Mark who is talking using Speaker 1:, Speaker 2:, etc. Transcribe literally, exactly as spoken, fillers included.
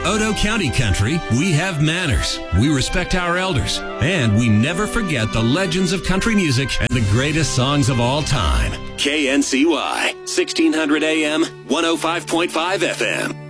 Speaker 1: Odo County Country, we have manners, we respect our elders, and we never forget the legends of country music and the greatest songs of all time. K N C Y, sixteen hundred A M, one oh five point five F M.